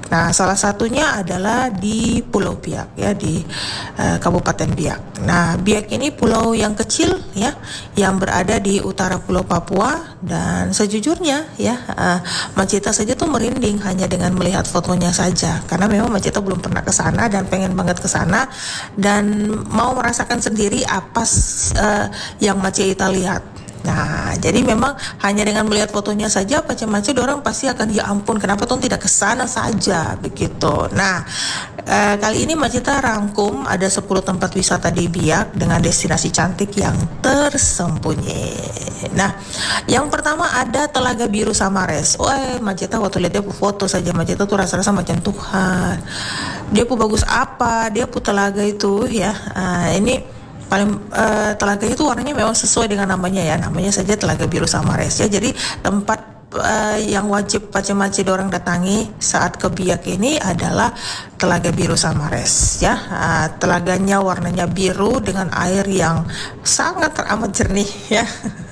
Nah, salah satunya adalah di Pulau Biak ya, di Kabupaten Biak. Nah, Biak ini pulau yang kecil ya, yang berada di utara Pulau Papua, dan sejujurnya ya, Macita saja tuh merinding hanya dengan melihat fotonya saja, karena memang Macita belum pernah ke sana dan pengen banget ke sana dan mau merasakan sendiri apa yang Macita lihat. Nah, jadi memang hanya dengan melihat fotonya saja macam-macam orang pasti akan, ya ampun, kenapa tuh tidak ke sana saja begitu. Nah, kali ini Macita rangkum ada 10 tempat wisata di Biak dengan destinasi cantik yang tersembunyi. Nah, yang pertama ada Telaga Biru Samares. Wah, Macita waktu lihat dia foto saja, Macita tuh rasa-rasa macam Tuhan. Dia pun bagus apa? Dia pun telaga itu ya. Ini paling telaga itu warnanya memang sesuai dengan namanya ya, namanya saja Telaga Biru Samares ya. Jadi tempat yang wajib macam-macam orang datangi saat ke Biak ini adalah Telaga Biru Samares ya. Telaganya warnanya biru dengan air yang sangat teramat jernih ya.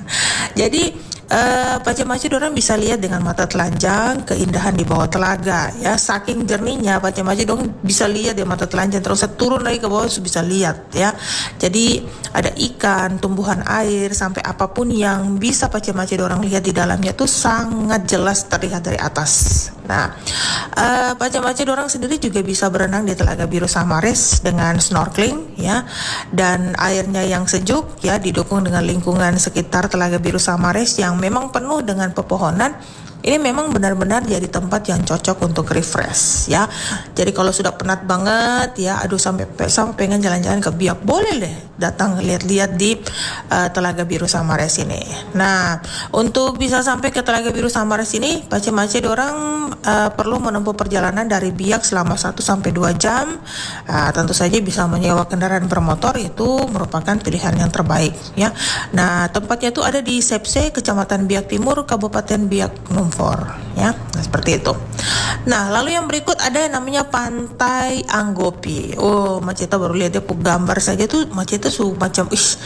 Jadi macam-macam orang bisa lihat dengan mata telanjang keindahan di bawah telaga ya, saking jernihnya macam-macam dong bisa lihat di mata telanjang, terus turun lagi ke bawah bisa lihat ya. Jadi ada ikan, tumbuhan air, sampai apapun yang bisa macam-macam orang lihat di dalamnya tuh sangat jelas terlihat dari atas. Nah, macam-macam orang sendiri juga bisa berenang di Telaga Biru Samares dengan snorkeling ya, dan airnya yang sejuk ya, didukung dengan lingkungan sekitar Telaga Biru Samares yang memang penuh dengan pepohonan. Ini memang benar-benar jadi tempat yang cocok untuk refresh ya. Jadi kalau sudah penat banget ya, aduh sampai pengen jalan-jalan ke Biak, boleh deh datang lihat-lihat di Telaga Biru Samares ini. Nah, untuk bisa sampai ke Telaga Biru Samares ini, macam-macam orang perlu menempuh perjalanan dari Biak selama 1 sampai 2 jam. Tentu saja bisa menyewa kendaraan bermotor, itu merupakan pilihan yang terbaik ya. Nah, tempatnya itu ada di Sepse, Kecamatan Biak Timur, Kabupaten Biak Numfor ya. Nah, seperti itu. Nah, lalu yang berikut ada yang namanya Pantai Anggopi. Oh, Macita baru lihat dia gambar saja tuh Macita macam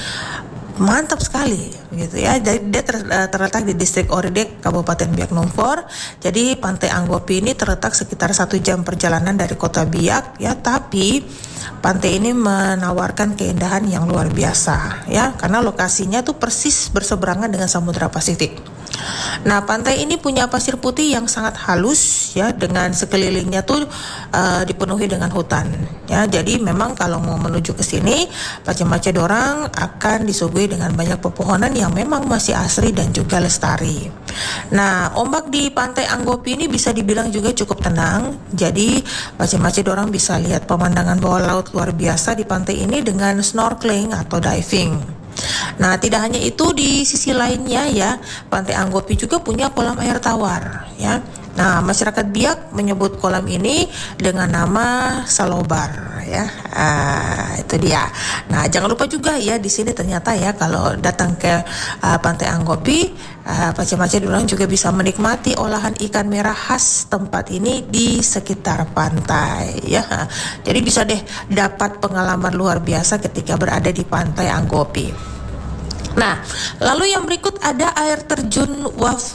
mantap sekali gitu ya. Jadi dia terletak di distrik Oridek, Kabupaten Biak Numfor. Jadi Pantai Anggopi ini terletak sekitar 1 jam perjalanan dari kota Biak ya, tapi pantai ini menawarkan keindahan yang luar biasa ya, karena lokasinya tuh persis berseberangan dengan Samudra Pasifik. Nah, pantai ini punya pasir putih yang sangat halus ya, dengan sekelilingnya tuh dipenuhi dengan hutan ya. Jadi memang kalau mau menuju ke sini, macam-macam orang akan disuguhi dengan banyak pepohonan yang memang masih asri dan juga lestari. Nah, ombak di Pantai Anggopi ini bisa dibilang juga cukup tenang. Jadi macam-macam orang bisa lihat pemandangan bawah laut luar biasa di pantai ini dengan snorkeling atau diving. Nah, tidak hanya itu, di sisi lainnya ya, Pantai Anggopi juga punya kolam air tawar ya. Nah, masyarakat Biak menyebut kolam ini dengan nama Salobar ya. Itu dia. Nah, jangan lupa juga ya, di sini ternyata ya kalau datang ke Pantai Anggopi, macam-macam orang juga bisa menikmati olahan ikan merah khas tempat ini di sekitar pantai ya. Jadi bisa deh dapat pengalaman luar biasa ketika berada di Pantai Anggopi. Nah, lalu yang berikut ada air terjun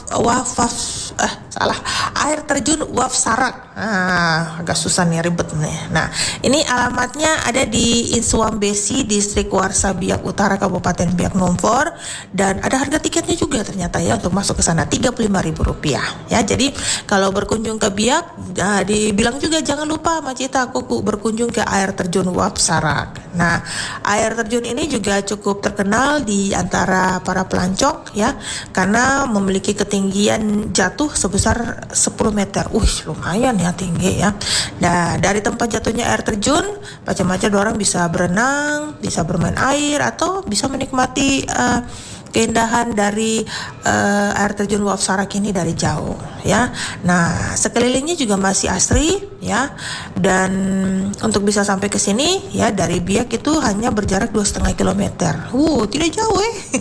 air terjun Waf Sarak. Agak susah nih, ribet nih. Nah, ini alamatnya ada di Insuam Besi, distrik Warsa Biak Utara, Kabupaten Biak Numfor, dan ada harga tiketnya juga ternyata ya untuk masuk ke sana, Rp35.000 ya. Jadi kalau berkunjung ke Biak, dibilang juga jangan lupa Macita aku berkunjung ke air terjun Waf Sarak. Nah, air terjun ini juga cukup terkenal di antara para pelancong ya, karena memiliki ketinggian jatuh sebesar 10 meter. Lumayan ya tinggi ya. Nah, dari tempat jatuhnya air terjun, macam-macam orang bisa berenang, bisa bermain air, atau bisa menikmati keindahan dari air terjun Waf Sarak ini dari jauh ya. Nah, sekelilingnya juga masih asri ya, dan untuk bisa sampai ke sini ya dari Biak itu hanya berjarak 2,5 kilometer. Tidak jauh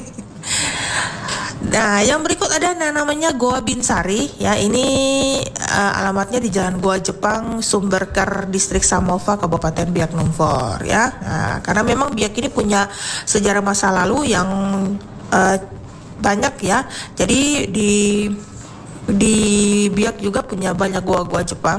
Nah, yang berikut ada namanya Goa Binsari ya. Ini alamatnya di Jalan Goa Jepang, Sumberker, Distrik Samova, Kabupaten Biak Numfor ya. Nah, karena memang Biak ini punya sejarah masa lalu yang banyak ya. Jadi di Biak juga punya banyak goa-goa Jepang